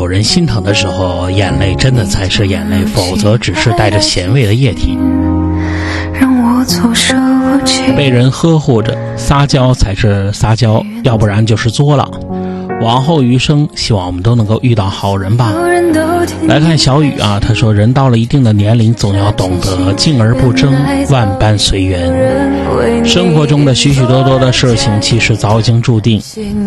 有人心疼的时候，眼泪真的才是眼泪，否则只是带着咸味的液体。被人呵护着，撒娇才是撒娇，要不然就是作了。往后余生，希望我们都能够遇到好人吧。来看小雨啊，他说人到了一定的年龄，总要懂得静而不争，万般随缘。生活中的许许多多的事情，其实早已经注定。